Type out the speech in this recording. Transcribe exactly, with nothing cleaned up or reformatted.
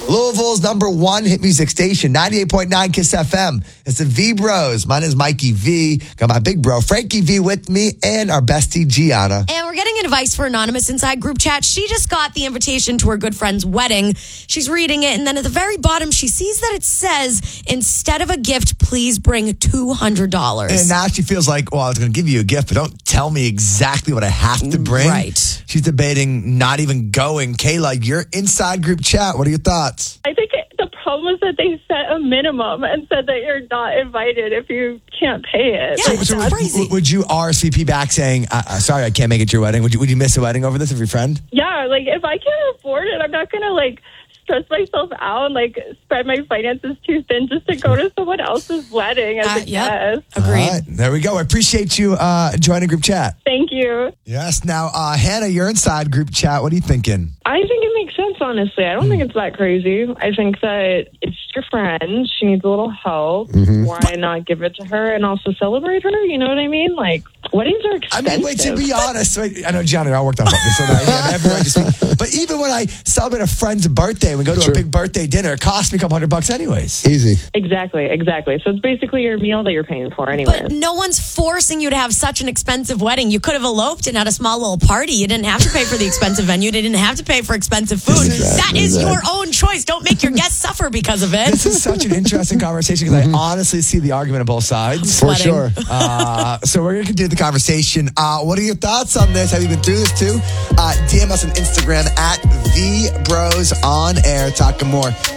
Louisville's number one hit music station, ninety-eight point nine Kiss F M. It's the V Bros. My name is Mikey V. Got my big bro, Frankie V, with me, and our bestie, Gianna. And we're getting advice for Anonymous inside group chat. She just got the invitation to her good friend's wedding. She's reading it, and then at the very bottom, she sees that it says, instead of a gift, please bring two hundred dollars. And now she feels like, well, I was going to give you a gift, but don't tell me exactly what I have to bring. Right. She's debating not even going. Kayla, you're inside group chat. What are your thoughts? I think it, the problem is that they set a minimum and said that you're not invited if you can't pay it. Yeah, So, that's so crazy. would, would you R S V P back saying, uh, uh, sorry, I can't make it to your wedding? Would you, would you miss a wedding over this of your friend? Yeah, like if I can't afford it, I'm not going to like stress myself out and like spread my finances too thin just to go to someone else's wedding as Uh, a yep. guest. Agreed. All right, there we go. I appreciate you uh, joining group chat. Thank you. Yes. Now, uh, Hannah, you're inside group chat. What are you thinking? I think it makes sense, honestly. I don't think it's that crazy. I think that it's your friend. She needs a little help. Mm-hmm. Why not give it to her and also celebrate her? You know what I mean? Like, weddings are I expensive. mean, wait, to be honest, wait, I know, Johnny, I worked on something, so I have every right to speak. But even when I celebrate a friend's birthday, we go to Sure. a big birthday dinner, it costs me a couple hundred bucks anyways. Easy. Exactly, exactly. So it's basically your meal that you're paying for anyway. But no one's forcing you to have such an expensive wedding. You could have eloped and had a small little party. You didn't have to pay for the expensive venue. You didn't have to pay for expensive food. That is Exactly. your own choice. Don't make your guests suffer because of it. This is such an interesting conversation because I honestly see the argument on both sides. For Sweating. sure. Uh, so we're going to continue the conversation. Uh, what are your thoughts on this? Have you been through this too? Uh, D M us on Instagram at V Bros on air. Talking more